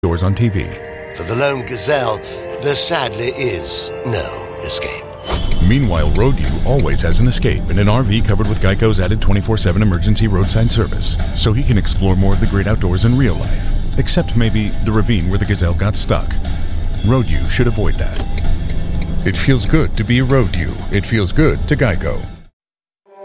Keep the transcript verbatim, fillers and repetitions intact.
Doors on T V. For the lone gazelle, there sadly is no escape. Meanwhile, RoadU always has an escape in an R V covered with Geico's added twenty-four seven emergency roadside service, so he can explore more of the great outdoors in real life, except maybe the ravine where the gazelle got stuck. RoadU should avoid that. It feels good to be a RoadU. It feels good to Geico.